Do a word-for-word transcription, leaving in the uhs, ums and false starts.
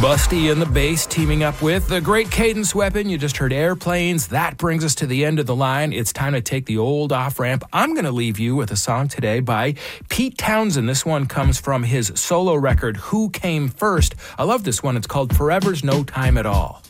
Busty and the Bass teaming up with the great Cadence Weapon. You just heard Airplanes. That brings us to the end of the line. It's time to take the old off-ramp. I'm going to leave you with a song today by Pete Townsend. This one comes from his solo record, Who Came First. I love this one. It's called Forever's No Time at All.